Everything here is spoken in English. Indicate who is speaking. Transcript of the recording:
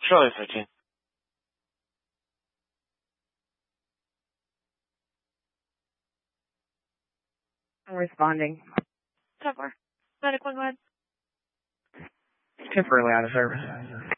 Speaker 1: Charlie 15.
Speaker 2: I'm responding.
Speaker 3: 10-4. Medic 1 go ahead.
Speaker 2: Temporarily out of service.